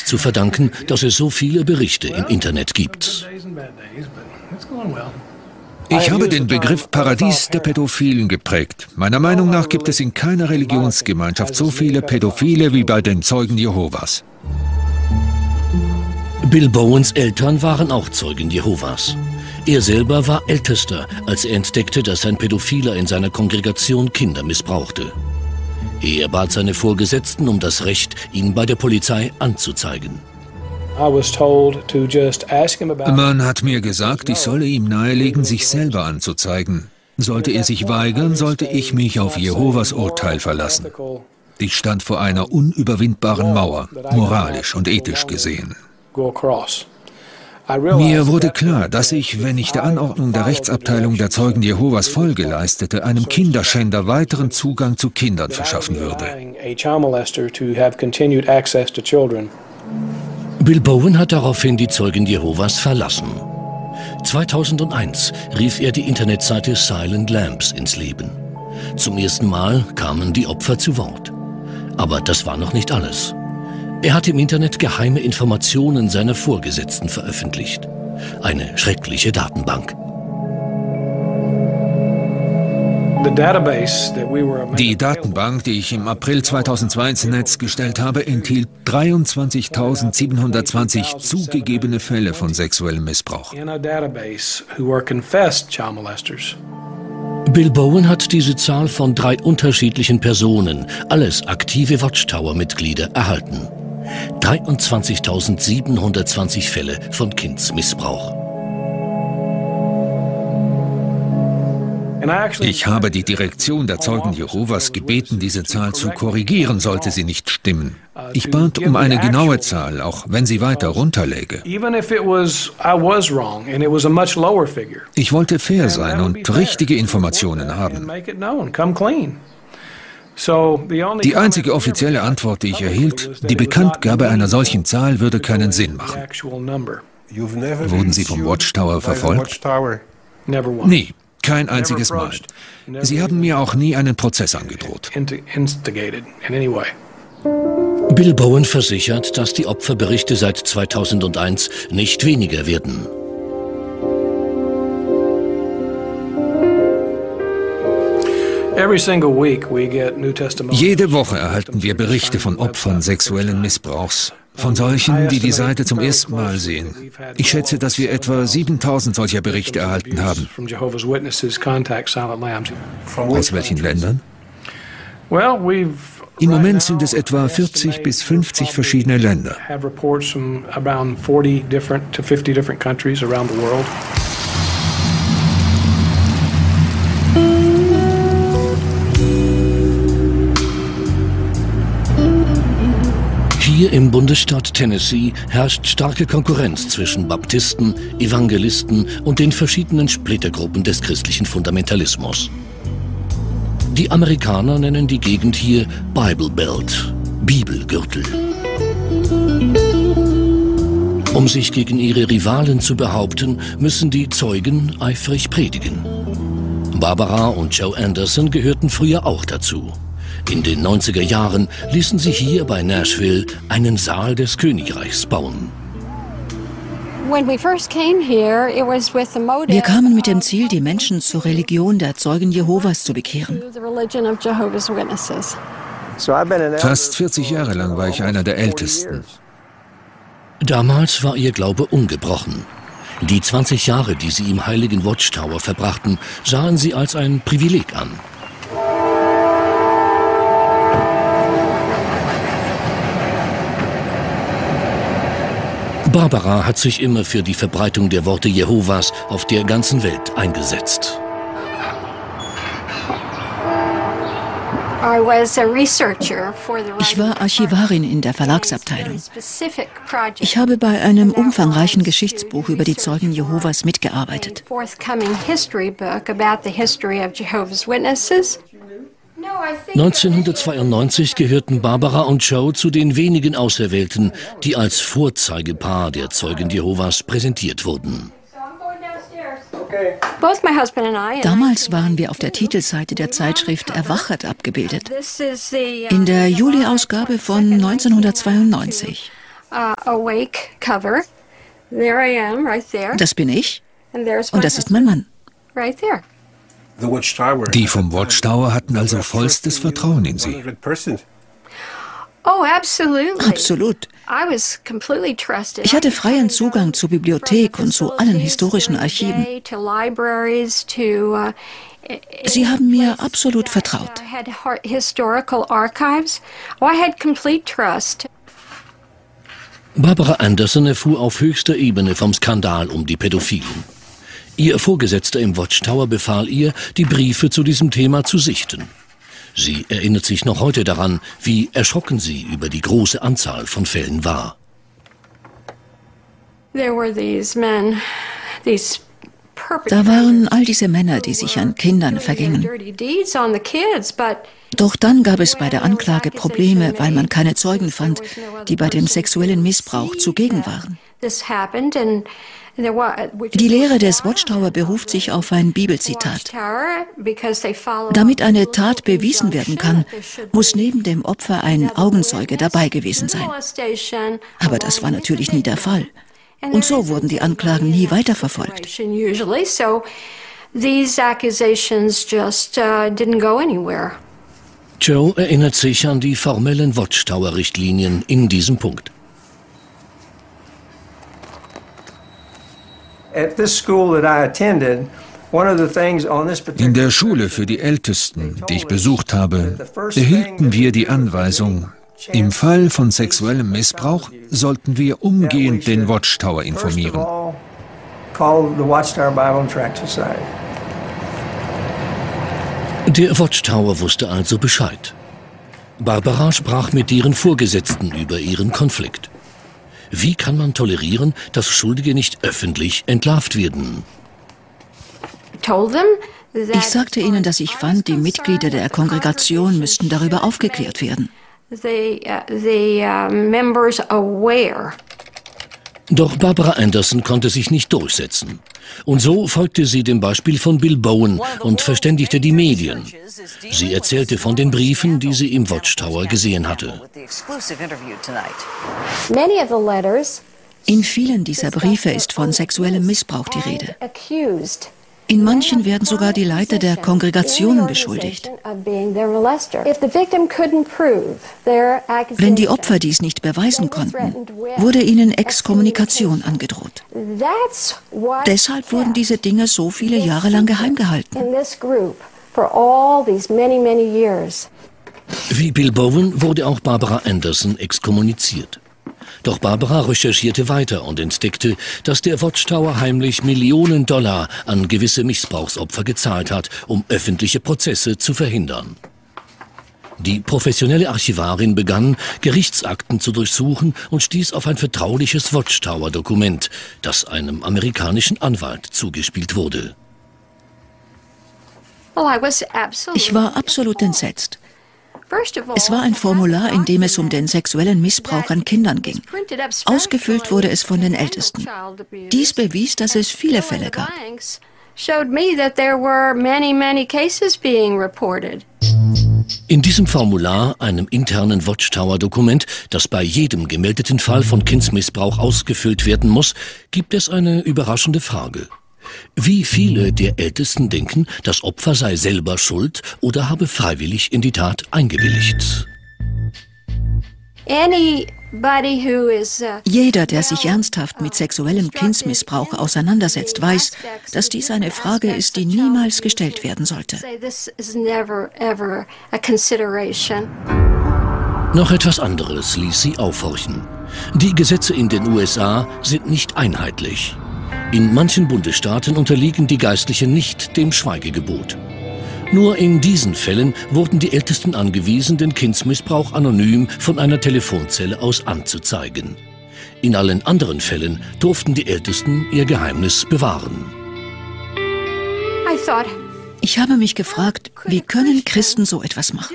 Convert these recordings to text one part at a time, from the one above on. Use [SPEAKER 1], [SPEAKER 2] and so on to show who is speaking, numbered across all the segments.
[SPEAKER 1] ist zu verdanken, dass es so viele Berichte im Internet gibt.
[SPEAKER 2] Ich habe den Begriff Paradies der Pädophilen geprägt. Meiner Meinung nach gibt es in keiner Religionsgemeinschaft so viele Pädophile wie bei den Zeugen Jehovas.
[SPEAKER 1] Bill Bowens Eltern waren auch Zeugen Jehovas. Er selber war Ältester, als er entdeckte, dass ein Pädophiler in seiner Kongregation Kinder missbrauchte. Er bat seine Vorgesetzten um das Recht, ihn bei der Polizei anzuzeigen.
[SPEAKER 2] Man hat mir gesagt, ich solle ihm nahelegen, sich selber anzuzeigen. Sollte er sich weigern, sollte ich mich auf Jehovas Urteil verlassen. Ich stand vor einer unüberwindbaren Mauer, moralisch und ethisch gesehen. Mir wurde klar, dass ich, wenn ich der Anordnung der Rechtsabteilung der Zeugen Jehovas Folge leistete, einem Kinderschänder weiteren Zugang zu Kindern verschaffen würde.
[SPEAKER 1] Bill Bowen hat daraufhin die Zeugen Jehovas verlassen. 2001 rief er die Internetseite Silent Lambs ins Leben. Zum ersten Mal kamen die Opfer zu Wort. Aber das war noch nicht alles. Er hat im Internet geheime Informationen seiner Vorgesetzten veröffentlicht. Eine schreckliche Datenbank.
[SPEAKER 2] Die Datenbank, die ich im April 2002 ins Netz gestellt habe, enthielt 23.720 zugegebene Fälle von sexuellem Missbrauch.
[SPEAKER 1] Bill Bowen hat diese Zahl von 3 unterschiedlichen Personen, alles aktive Watchtower-Mitglieder, erhalten. 23.720 Fälle von Kindsmissbrauch.
[SPEAKER 2] Ich habe die Direktion der Zeugen Jehovas gebeten, diese Zahl zu korrigieren, sollte sie nicht stimmen. Ich bat um eine genaue Zahl, auch wenn sie weiter runterläge. Ich wollte fair sein und richtige Informationen haben. Die einzige offizielle Antwort, die ich erhielt, die Bekanntgabe einer solchen Zahl würde keinen Sinn machen. Wurden Sie vom Watchtower verfolgt? Nie. Kein einziges Mal. Sie haben mir auch nie einen Prozess angedroht.
[SPEAKER 1] Bill Bowen versichert, dass die Opferberichte seit 2001 nicht weniger werden.
[SPEAKER 2] Jede Woche erhalten wir Berichte von Opfern sexuellen Missbrauchs. Von solchen, die die Seite zum ersten Mal sehen. Ich schätze, dass wir etwa 7.000 solcher Berichte erhalten haben. Aus welchen Ländern? Im Moment sind es etwa 40 bis 50 verschiedene Länder.
[SPEAKER 1] Hier im Bundesstaat Tennessee herrscht starke Konkurrenz zwischen Baptisten, Evangelisten und den verschiedenen Splittergruppen des christlichen Fundamentalismus. Die Amerikaner nennen die Gegend hier Bible Belt, Bibelgürtel. Um sich gegen ihre Rivalen zu behaupten, müssen die Zeugen eifrig predigen. Barbara und Joe Anderson gehörten früher auch dazu. In den 90er Jahren ließen sie hier bei Nashville einen Saal des Königreichs bauen.
[SPEAKER 3] Wir kamen mit dem Ziel, die Menschen zur Religion der Zeugen Jehovas zu bekehren.
[SPEAKER 2] Fast 40 Jahre lang war ich einer der Ältesten.
[SPEAKER 1] Damals war ihr Glaube ungebrochen. Die 20 Jahre, die sie im heiligen Watchtower verbrachten, sahen sie als ein Privileg an. Barbara hat sich immer für die Verbreitung der Worte Jehovas auf der ganzen Welt eingesetzt.
[SPEAKER 3] Ich war Archivarin in der Verlagsabteilung. Ich habe bei einem umfangreichen Geschichtsbuch über die Zeugen Jehovas mitgearbeitet.
[SPEAKER 1] 1992 gehörten Barbara und Joe zu den wenigen Auserwählten, die als Vorzeigepaar der Zeugen Jehovas präsentiert wurden.
[SPEAKER 3] Damals waren wir auf der Titelseite der Zeitschrift Erwachet abgebildet. In der Juli-Ausgabe von 1992. Das bin ich. Und das ist mein Mann.
[SPEAKER 2] Die vom Watchtower hatten also vollstes Vertrauen in Sie.
[SPEAKER 3] Absolut. Ich hatte freien Zugang zur Bibliothek und zu allen historischen Archiven. Sie haben mir absolut vertraut.
[SPEAKER 1] Barbara Anderson erfuhr auf höchster Ebene vom Skandal um die Pädophilen. Ihr Vorgesetzter im Watchtower befahl ihr, die Briefe zu diesem Thema zu sichten. Sie erinnert sich noch heute daran, wie erschrocken sie über die große Anzahl von Fällen war.
[SPEAKER 3] Da waren all diese Männer, die sich an Kindern vergingen. Doch dann gab es bei der Anklage Probleme, weil man keine Zeugen fand, die bei dem sexuellen Missbrauch zugegen waren. Die Lehre des Watchtower beruft sich auf ein Bibelzitat. Damit eine Tat bewiesen werden kann, muss neben dem Opfer ein Augenzeuge dabei gewesen sein. Aber das war natürlich nie der Fall. Und so wurden die Anklagen nie weiterverfolgt.
[SPEAKER 1] Joe erinnert sich an die formellen Watchtower-Richtlinien in diesem Punkt.
[SPEAKER 2] In der Schule für die Ältesten, die ich besucht habe, erhielten wir die Anweisung, im Fall von sexuellem Missbrauch sollten wir umgehend den Watchtower informieren.
[SPEAKER 1] Der Watchtower wusste also Bescheid. Barbara sprach mit ihren Vorgesetzten über ihren Konflikt. Wie kann man tolerieren, dass Schuldige nicht öffentlich entlarvt werden?
[SPEAKER 3] Ich sagte ihnen, dass ich fand, die Mitglieder der Kongregation müssten darüber aufgeklärt werden.
[SPEAKER 1] Doch Barbara Anderson konnte sich nicht durchsetzen. Und so folgte sie dem Beispiel von Bill Bowen und verständigte die Medien. Sie erzählte von den Briefen, die sie im Watchtower gesehen hatte.
[SPEAKER 3] In vielen dieser Briefe ist von sexuellem Missbrauch die Rede. In manchen werden sogar die Leiter der Kongregationen beschuldigt. Wenn die Opfer dies nicht beweisen konnten, wurde ihnen Exkommunikation angedroht. Deshalb wurden diese Dinge so viele Jahre lang geheim gehalten.
[SPEAKER 1] Wie Bill Bowen wurde auch Barbara Anderson exkommuniziert. Doch Barbara recherchierte weiter und entdeckte, dass der Watchtower heimlich Millionen Dollar an gewisse Missbrauchsopfer gezahlt hat, um öffentliche Prozesse zu verhindern. Die professionelle Archivarin begann, Gerichtsakten zu durchsuchen und stieß auf ein vertrauliches Watchtower-Dokument, das einem amerikanischen Anwalt zugespielt wurde.
[SPEAKER 3] Ich war absolut entsetzt. Es war ein Formular, in dem es um den sexuellen Missbrauch an Kindern ging. Ausgefüllt wurde es von den Ältesten. Dies bewies, dass es viele Fälle gab.
[SPEAKER 1] In diesem Formular, einem internen Watchtower-Dokument, das bei jedem gemeldeten Fall von Kindsmissbrauch ausgefüllt werden muss, gibt es eine überraschende Frage. Wie viele der Ältesten denken, das Opfer sei selber schuld oder habe freiwillig in die Tat eingewilligt?
[SPEAKER 3] Jeder, der sich ernsthaft mit sexuellem Kindsmissbrauch auseinandersetzt, weiß, dass dies eine Frage ist, die niemals gestellt werden sollte.
[SPEAKER 1] Noch etwas anderes ließ sie aufhorchen. Die Gesetze in den USA sind nicht einheitlich. In manchen Bundesstaaten unterliegen die Geistlichen nicht dem Schweigegebot. Nur in diesen Fällen wurden die Ältesten angewiesen, den Kindsmissbrauch anonym von einer Telefonzelle aus anzuzeigen. In allen anderen Fällen durften die Ältesten ihr Geheimnis bewahren.
[SPEAKER 3] Ich habe mich gefragt, wie können Christen so etwas machen?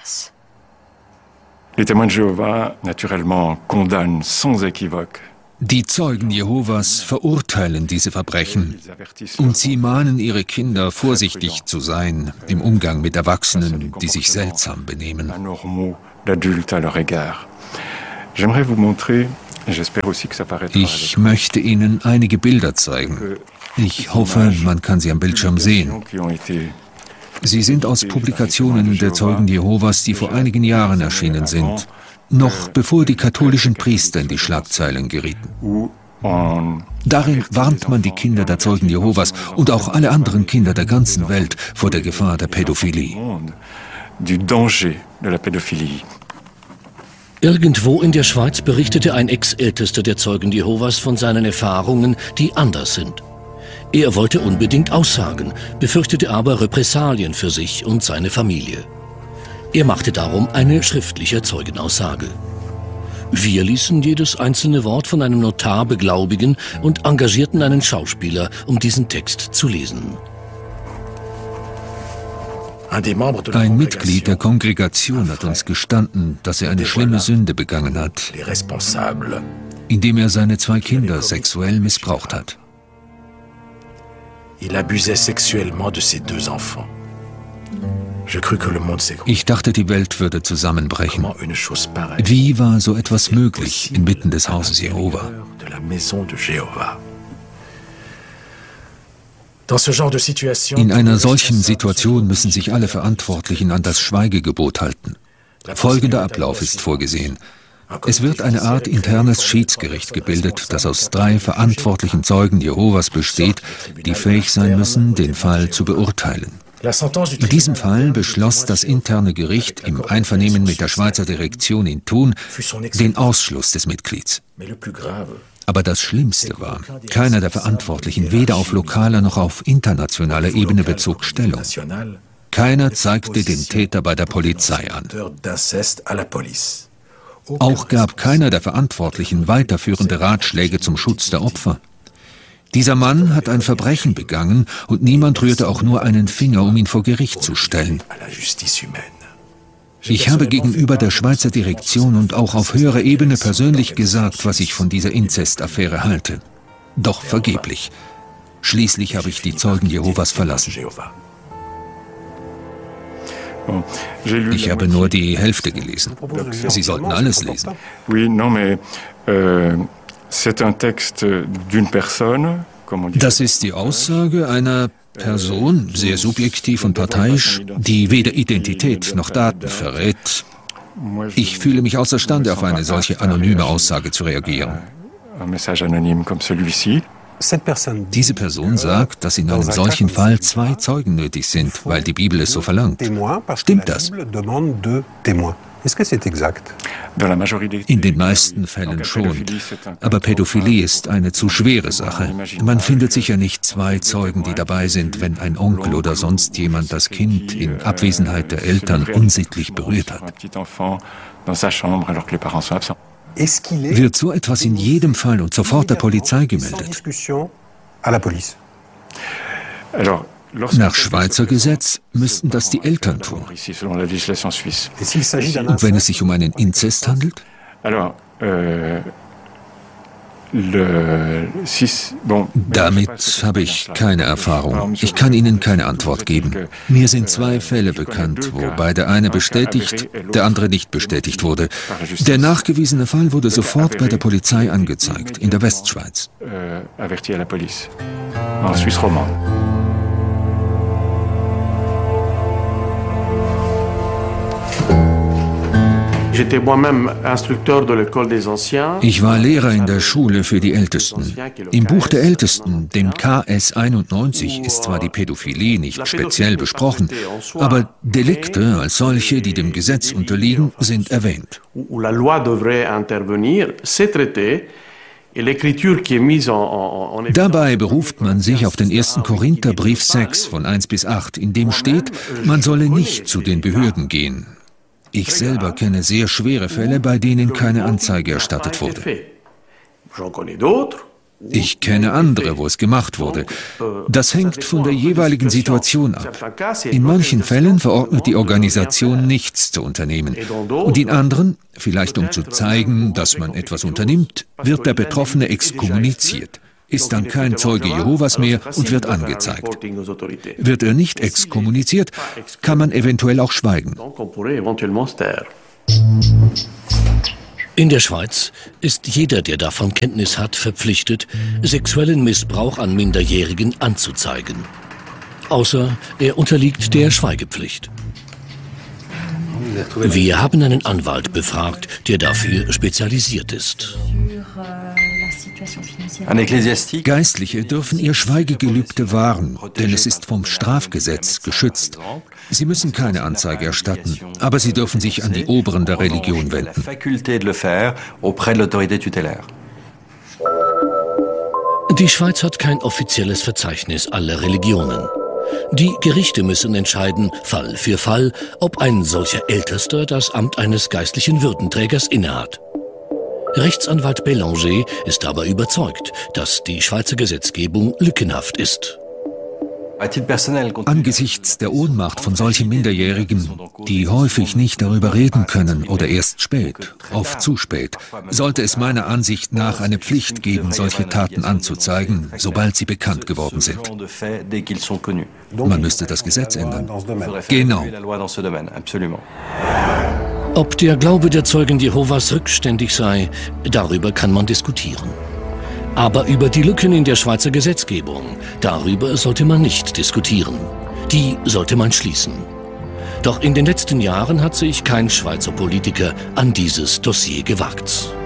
[SPEAKER 4] Les témoins de Jéhovah, naturellement, condamnent sans équivoque.
[SPEAKER 2] Die Zeugen Jehovas verurteilen diese Verbrechen und sie mahnen ihre Kinder, vorsichtig zu sein im Umgang mit Erwachsenen, die sich seltsam benehmen. Ich möchte Ihnen einige Bilder zeigen. Ich hoffe, man kann sie am Bildschirm sehen. Sie sind aus Publikationen der Zeugen Jehovas, die vor einigen Jahren erschienen sind, noch bevor die katholischen Priester in die Schlagzeilen gerieten. Darin warnt man die Kinder der Zeugen Jehovas und auch alle anderen Kinder der ganzen Welt vor der Gefahr der Pädophilie.
[SPEAKER 1] Irgendwo in der Schweiz berichtete ein Ex-Ältester der Zeugen Jehovas von seinen Erfahrungen, die anders sind. Er wollte unbedingt aussagen, befürchtete aber Repressalien für sich und seine Familie. Er machte darum eine schriftliche Zeugenaussage. Wir ließen jedes einzelne Wort von einem Notar beglaubigen und engagierten einen Schauspieler, um diesen Text zu lesen.
[SPEAKER 2] Ein Mitglied der Kongregation hat uns gestanden, dass er eine schlimme Sünde begangen hat, indem er seine 2 Kinder sexuell missbraucht hat. Ich dachte, die Welt würde zusammenbrechen. Wie war so etwas möglich inmitten des Hauses Jehova? In einer solchen Situation müssen sich alle Verantwortlichen an das Schweigegebot halten. Folgender Ablauf ist vorgesehen. Es wird eine Art internes Schiedsgericht gebildet, das aus 3 verantwortlichen Zeugen Jehovas besteht, die fähig sein müssen, den Fall zu beurteilen. In diesem Fall beschloss das interne Gericht im Einvernehmen mit der Schweizer Direktion in Thun den Ausschluss des Mitglieds. Aber das Schlimmste war, keiner der Verantwortlichen, weder auf lokaler noch auf internationaler Ebene, bezog Stellung. Keiner zeigte den Täter bei der Polizei an. Auch gab keiner der Verantwortlichen weiterführende Ratschläge zum Schutz der Opfer. Dieser Mann hat ein Verbrechen begangen und niemand rührte auch nur einen Finger, um ihn vor Gericht zu stellen. Ich habe gegenüber der Schweizer Direktion und auch auf höherer Ebene persönlich gesagt, was ich von dieser Inzestaffäre halte. Doch vergeblich. Schließlich habe ich die Zeugen Jehovas verlassen. Ich habe nur die Hälfte gelesen. Sie sollten alles lesen. Das ist die Aussage einer Person, sehr subjektiv und parteiisch, die weder Identität noch Daten verrät. Ich fühle mich außerstande, auf eine solche anonyme Aussage zu reagieren. Diese Person sagt, dass in einem solchen Fall 2 Zeugen nötig sind, weil die Bibel es so verlangt. Stimmt das? In den meisten Fällen schon. Aber Pädophilie ist eine zu schwere Sache. Man findet sicher nicht 2 Zeugen, die dabei sind, wenn ein Onkel oder sonst jemand das Kind in Abwesenheit der Eltern unsittlich berührt hat. Wird so etwas in jedem Fall und sofort der Polizei gemeldet? Nach Schweizer Gesetz müssten das die Eltern tun. Und wenn es sich um einen Inzest handelt? Damit habe ich keine Erfahrung. Ich kann Ihnen keine Antwort geben. Mir sind 2 Fälle bekannt, wobei der eine bestätigt, der andere nicht bestätigt wurde. Der nachgewiesene Fall wurde sofort bei der Polizei angezeigt, in der Westschweiz. Ich war Lehrer in der Schule für die Ältesten. Im Buch der Ältesten, dem KS 91, ist zwar die Pädophilie nicht speziell besprochen, aber Delikte als solche, die dem Gesetz unterliegen, sind erwähnt. Dabei beruft man sich auf den 1. Korintherbrief 6 von 1 bis 8, in dem steht, man solle nicht zu den Behörden gehen. Ich selber kenne sehr schwere Fälle, bei denen keine Anzeige erstattet wurde. Ich kenne andere, wo es gemacht wurde. Das hängt von der jeweiligen Situation ab. In manchen Fällen verordnet die Organisation, nichts zu unternehmen. Und in anderen, vielleicht um zu zeigen, dass man etwas unternimmt, wird der Betroffene exkommuniziert, ist dann kein Zeuge Jehovas mehr und wird angezeigt. Wird er nicht exkommuniziert, kann man eventuell auch schweigen.
[SPEAKER 1] In der Schweiz ist jeder, der davon Kenntnis hat, verpflichtet, sexuellen Missbrauch an Minderjährigen anzuzeigen. Außer er unterliegt der Schweigepflicht. Wir haben einen Anwalt befragt, der dafür spezialisiert ist.
[SPEAKER 2] Geistliche dürfen ihr Schweigegelübde wahren, denn es ist vom Strafgesetz geschützt. Sie müssen keine Anzeige erstatten, aber sie dürfen sich an die Oberen der Religion wenden.
[SPEAKER 1] Die Schweiz hat kein offizielles Verzeichnis aller Religionen. Die Gerichte müssen entscheiden, Fall für Fall, ob ein solcher Ältester das Amt eines geistlichen Würdenträgers innehat. Rechtsanwalt Bélanger ist aber überzeugt, dass die Schweizer Gesetzgebung lückenhaft ist.
[SPEAKER 2] Angesichts der Ohnmacht von solchen Minderjährigen, die häufig nicht darüber reden können oder erst spät, oft zu spät, sollte es meiner Ansicht nach eine Pflicht geben, solche Taten anzuzeigen, sobald sie bekannt geworden sind. Man müsste das Gesetz ändern. Genau.
[SPEAKER 1] Ob der Glaube der Zeugen Jehovas rückständig sei, darüber kann man diskutieren. Aber über die Lücken in der Schweizer Gesetzgebung, darüber sollte man nicht diskutieren. Die sollte man schließen. Doch in den letzten Jahren hat sich kein Schweizer Politiker an dieses Dossier gewagt.